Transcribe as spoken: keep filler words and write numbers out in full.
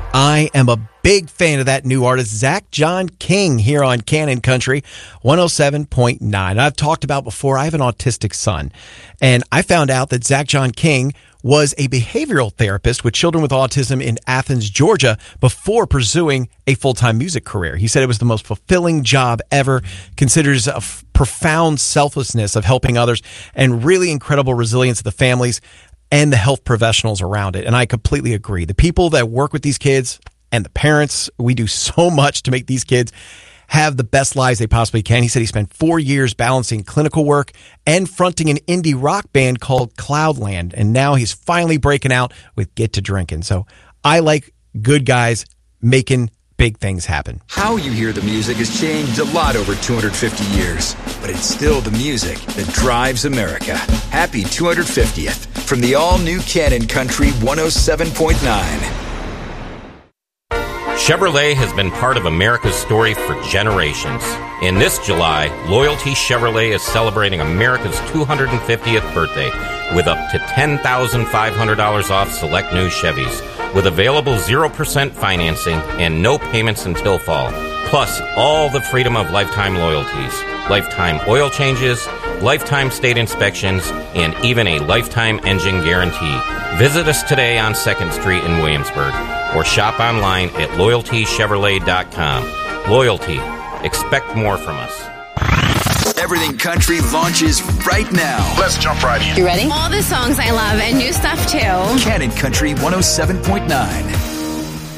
I am a big fan of that new artist, Zach John King, here on Cannon Country one oh seven point nine. I've talked about before, I have an autistic son, and I found out that Zach John King was a behavioral therapist with children with autism in Athens, Georgia, before pursuing a full-time music career. He said it was the most fulfilling job ever, considers a f- profound selflessness of helping others, and really incredible resilience of the families and the health professionals around it. And I completely agree. The people that work with these kids and the parents, we do so much to make these kids have the best lives they possibly can. He said he spent four years balancing clinical work and fronting an indie rock band called Cloudland. And now he's finally breaking out with Get to Drinking. So I like good guys making big things happen. How you hear the music has changed a lot over two hundred fifty years, but it's still the music that drives America. Happy two hundred fiftieth from the all-new Cannon Country one oh seven point nine. Chevrolet has been part of America's story for generations. In this July, Loyalty Chevrolet is celebrating America's two hundred fiftieth birthday with up to ten thousand five hundred dollars off select new Chevys, with available zero percent financing and no payments until fall, plus all the freedom of lifetime loyalties, lifetime oil changes, lifetime state inspections, and even a lifetime engine guarantee. Visit us today on second Street in Williamsburg, or shop online at loyalty chevrolet dot com. Loyalty. Expect more from us. Everything Country launches right now. Let's jump right in. You ready? All the songs I love and new stuff too. Cannon Country one oh seven point nine.